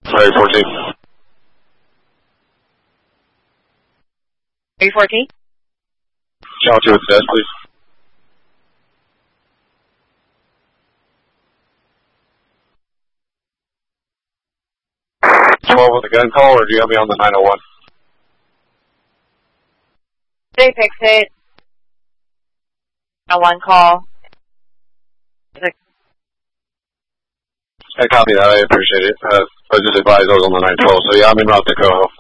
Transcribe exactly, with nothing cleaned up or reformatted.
Area fourteen. Area fourteen? Channel two with the desk, please. twelve with a gun call, or do you have me on the nine oh one? They fix it. A one call. I copy that. I appreciate it. Uh, I just advised I was on the nine twelve, so yeah, I'm in route to Coho.